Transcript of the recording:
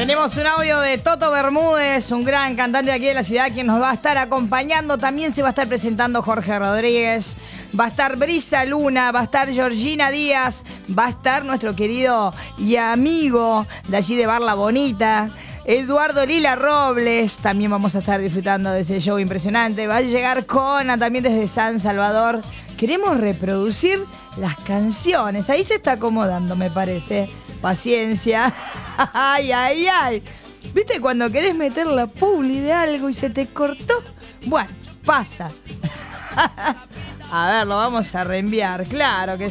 Tenemos un audio de Toto Bermúdez, un gran cantante de aquí de la ciudad, quien nos va a estar acompañando. También se va a estar presentando Jorge Rodríguez, va a estar Brisa Luna, va a estar Georgina Díaz, va a estar nuestro querido y amigo de allí de Bar La Bonita, Eduardo Lila Robles. También vamos a estar disfrutando de ese show impresionante. Va a llegar Cona también desde San Salvador. Queremos reproducir las canciones. Ahí se está acomodando, me parece. Paciencia. Ay, ay, ay. ¿Viste cuando querés meter la publi de algo y se te cortó? Bueno, pasa. A ver, lo vamos a reenviar, claro que